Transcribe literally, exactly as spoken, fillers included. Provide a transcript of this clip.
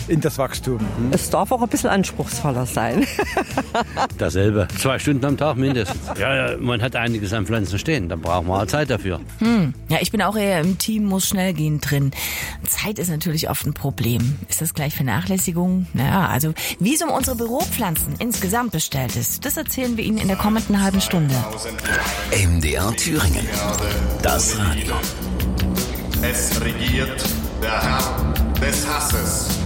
in das Wachstum. Hm? Es darf auch ein bisschen anspruchsvoller sein. Dasselbe. Zwei Stunden am Tag mindestens. Ja, ja, man hat einiges an Pflanzen stehen. Da braucht man halt Zeit dafür. Hm. Ja, ich bin auch eher im Team, muss schnell gehen drin. Zeit ist natürlich oft ein Problem. Ist das gleich Vernachlässigung? Naja, also wie es um unsere Büropflanzen insgesamt bestellt ist, das erzählen wir Ihnen in der kommenden halben Stunde. M D R Thüringen. Das Radio. Es regiert der Herr des Hasses.